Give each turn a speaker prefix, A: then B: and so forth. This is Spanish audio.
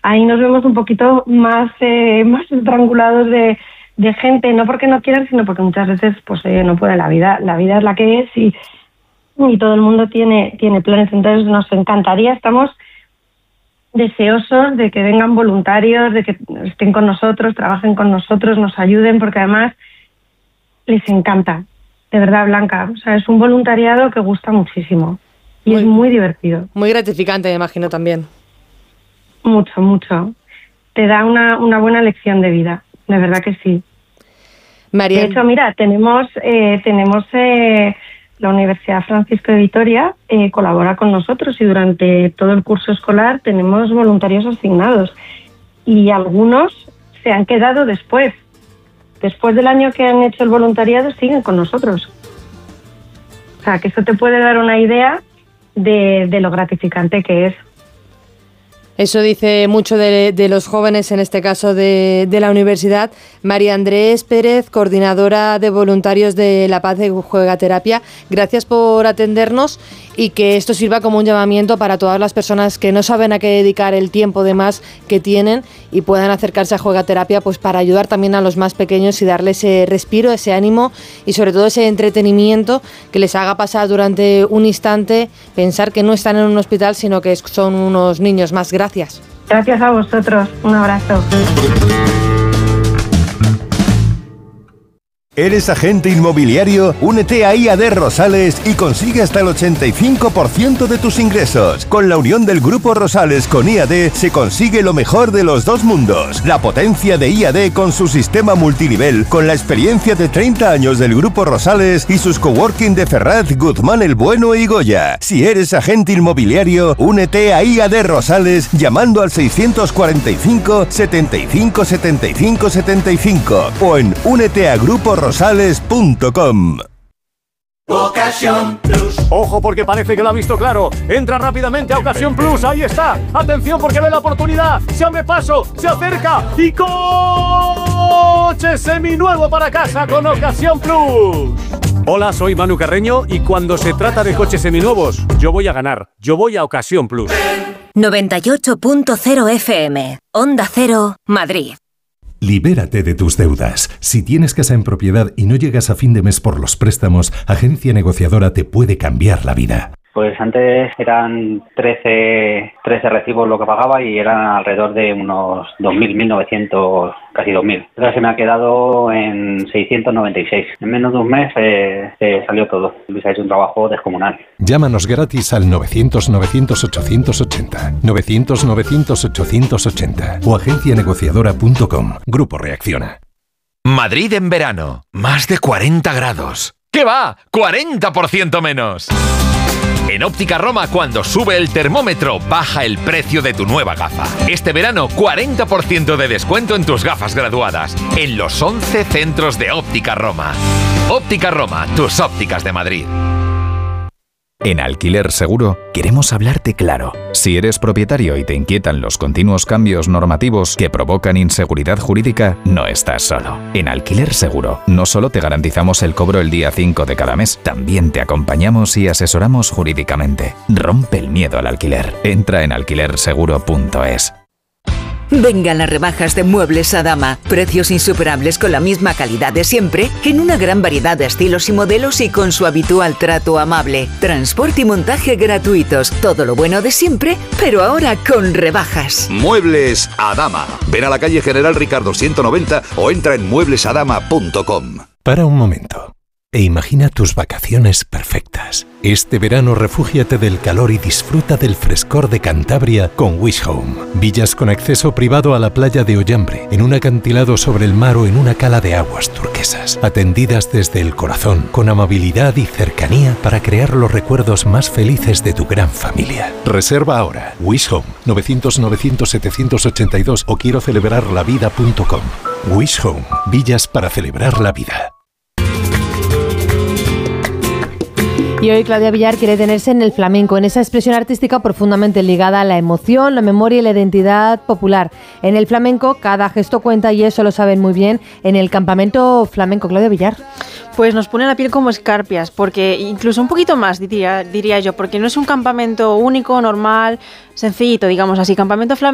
A: ahí nos vemos un poquito más estrangulados de gente, no porque no quieran, sino porque muchas veces pues no puede la vida es la que es y todo el mundo tiene planes. Entonces nos encantaría, estamos deseosos de que vengan voluntarios, de que estén con nosotros, trabajen con nosotros, nos ayuden, porque además les encanta, de verdad, Blanca. O sea, es un voluntariado que gusta muchísimo y es muy divertido.
B: Muy gratificante, me imagino, también.
A: Mucho, mucho. Te da una buena lección de vida, de verdad que sí.
B: María.
A: De hecho, mira, tenemos la Universidad Francisco de Vitoria colabora con nosotros y durante todo el curso escolar tenemos voluntarios asignados y algunos se han quedado después del año que han hecho el voluntariado, siguen con nosotros. O sea, que eso te puede dar una idea de lo gratificante que es.
B: Eso dice mucho de los jóvenes, en este caso de la universidad. María Andrés Pérez, coordinadora de voluntarios de La Paz de Juegaterapia, gracias por atendernos y que esto sirva como un llamamiento para todas las personas que no saben a qué dedicar el tiempo de más que tienen y puedan acercarse a Juegaterapia pues para ayudar también a los más pequeños y darles ese respiro, ese ánimo y sobre todo ese entretenimiento que les haga pasar durante un instante, pensar que no están en un hospital sino que son unos niños más. Gracias.
A: Gracias a vosotros. Un abrazo.
C: ¿Eres agente inmobiliario? Únete a IAD Rosales y consigue hasta el 85% de tus ingresos. Con la unión del Grupo Rosales con IAD se consigue lo mejor de los dos mundos. La potencia de IAD con su sistema multinivel, con la experiencia de 30 años del Grupo Rosales y sus coworking de Ferraz, Guzmán el Bueno y Goya. Si eres agente inmobiliario, únete a IAD Rosales llamando al 645 75 75 75 o en úneteagruporoSales.com.
D: Ocasión Plus. Ojo porque parece que lo ha visto claro. Entra rápidamente a Ocasión Plus. Ahí está. Atención porque ve la oportunidad. Se abre paso. Se acerca. Y coche seminuevo para casa con Ocasión Plus. Hola, soy Manu Carreño y cuando se trata de coches seminuevos, yo voy a ganar. Yo voy a Ocasión Plus.
E: 98.0 FM. Onda Cero, Madrid.
F: Libérate de tus deudas. Si tienes casa en propiedad y no llegas a fin de mes por los préstamos, Agencia Negociadora te puede cambiar la vida.
G: Pues antes eran 13 recibos lo que pagaba y eran alrededor de unos 2.000, 1.900, casi 2.000. Ahora se me ha quedado en 696. En menos de un mes salió todo. Luis ha hecho un trabajo descomunal.
F: Llámanos gratis al 900-900-880, 900-900-880 o agencianegociadora.com. Grupo Reacciona.
H: Madrid en verano. Más de 40 grados. ¿Qué va? ¡40% menos! En Óptica Roma, cuando sube el termómetro, baja el precio de tu nueva gafa. Este verano, 40% de descuento en tus gafas graduadas. En los 11 centros de Óptica Roma. Óptica Roma, tus ópticas de Madrid.
I: En Alquiler Seguro queremos hablarte claro. Si eres propietario y te inquietan los continuos cambios normativos que provocan inseguridad jurídica, no estás solo. En Alquiler Seguro no solo te garantizamos el cobro el día 5 de cada mes, también te acompañamos y asesoramos jurídicamente. Rompe el miedo al alquiler. Entra en alquilerseguro.es.
J: Vengan las rebajas de Muebles Adama. Precios insuperables con la misma calidad de siempre, en una gran variedad de estilos y modelos y con su habitual trato amable. Transporte y montaje gratuitos. Todo lo bueno de siempre, pero ahora con rebajas.
K: Muebles Adama. Ven a la calle General Ricardo 190 o entra en mueblesadama.com.
F: Para un momento e imagina tus vacaciones perfectas. Este verano refúgiate del calor y disfruta del frescor de Cantabria con Wish Home. Villas con acceso privado a la playa de Ollambre, en un acantilado sobre el mar o en una cala de aguas turquesas. Atendidas desde el corazón, con amabilidad y cercanía para crear los recuerdos más felices de tu gran familia. Reserva ahora. Wish Home, 900-900-782 o quiero celebrarlavida.com. Wish Home, villas para celebrar la vida.
B: Y hoy Claudia Villar quiere detenerse en el flamenco, en esa expresión artística profundamente ligada a la emoción, la memoria y la identidad popular. En el flamenco cada gesto cuenta y eso lo saben muy bien en el campamento flamenco. Claudia Villar.
L: Pues nos pone la piel como escarpias, porque incluso un poquito más diría yo, porque no es un campamento único, normal, sencillito, digamos así. Campamento flamenco